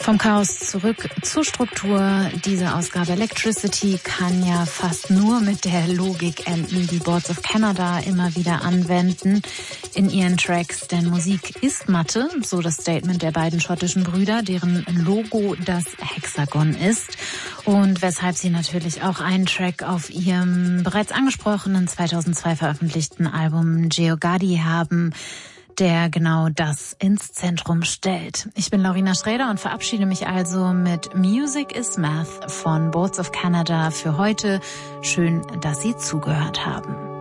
Vom Chaos zurück zur Struktur. Diese Ausgabe Electricity kann ja fast nur mit der Logik enden, die Boards of Canada immer wieder anwenden in ihren Tracks. Denn Musik ist Mathe, so das Statement der beiden schottischen Brüder, deren Logo das Hexagon ist. Und weshalb sie natürlich auch einen Track auf ihrem bereits angesprochenen 2002 veröffentlichten Album Geogadi haben, der genau das ins Zentrum stellt. Ich bin Laurina Schrader und verabschiede mich also mit Music is Math von Boards of Canada für heute. Schön, dass Sie zugehört haben.